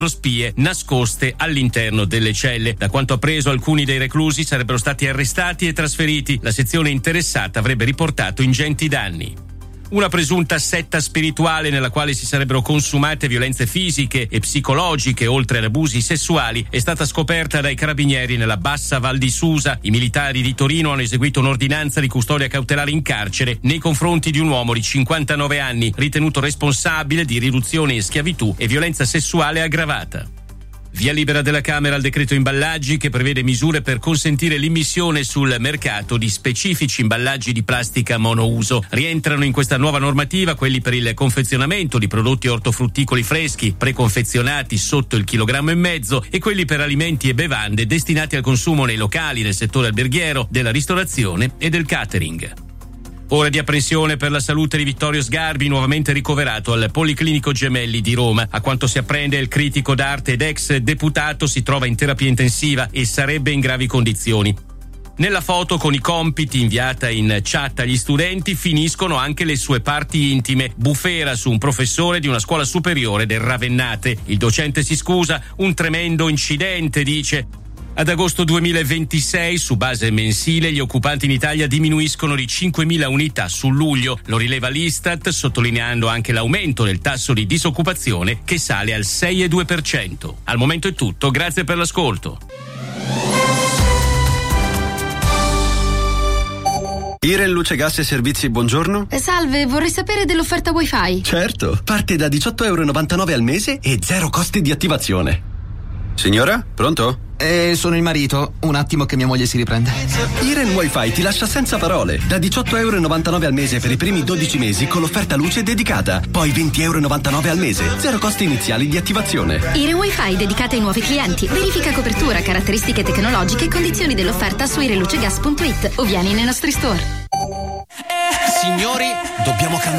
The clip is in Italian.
spie nascoste all'interno delle celle. Da quanto appreso, alcuni dei reclusi sarebbero stati arrestati e trasferiti. La sezione interessata avrebbe riportato ingenti danni. Una presunta setta spirituale nella quale si sarebbero consumate violenze fisiche e psicologiche oltre ad abusi sessuali è stata scoperta dai carabinieri nella Bassa Val di Susa. I militari di Torino hanno eseguito un'ordinanza di custodia cautelare in carcere nei confronti di un uomo di 59 anni ritenuto responsabile di riduzione in schiavitù e violenza sessuale aggravata. Via libera della Camera al decreto imballaggi che prevede misure per consentire l'immissione sul mercato di specifici imballaggi di plastica monouso. Rientrano in questa nuova normativa quelli per il confezionamento di prodotti ortofrutticoli freschi, preconfezionati sotto il chilogrammo e mezzo, e quelli per alimenti e bevande destinati al consumo nei locali, nel settore alberghiero, della ristorazione e del catering. Ore di apprensione per la salute di Vittorio Sgarbi, nuovamente ricoverato al Policlinico Gemelli di Roma. A quanto si apprende, il critico d'arte ed ex deputato si trova in terapia intensiva e sarebbe in gravi condizioni. Nella foto con i compiti inviata in chat agli studenti finiscono anche le sue parti intime. Bufera su un professore di una scuola superiore del Ravennate. Il docente si scusa, un tremendo incidente, dice. Ad agosto 2026, su base mensile, gli occupanti in Italia diminuiscono di 5.000 unità su luglio. Lo rileva l'Istat, sottolineando anche l'aumento del tasso di disoccupazione che sale al 6,2%. Al momento è tutto, grazie per l'ascolto. Iren Luce Gas e Servizi, buongiorno. Salve, vorrei sapere dell'offerta Wi-Fi. Certo, parte da €18,99 al mese e zero costi di attivazione. Signora, pronto? Sono il marito, un attimo che mia moglie si riprende. Iren Wi-Fi ti lascia senza parole. Da €18,99 al mese per i primi 12 mesi con l'offerta luce dedicata. Poi €20,99 al mese, zero costi iniziali di attivazione. Iren Wi-Fi dedicata ai nuovi clienti. Verifica copertura, caratteristiche tecnologiche e condizioni dell'offerta su irenlucegas.it o vieni nei nostri store. Signori, dobbiamo cambiare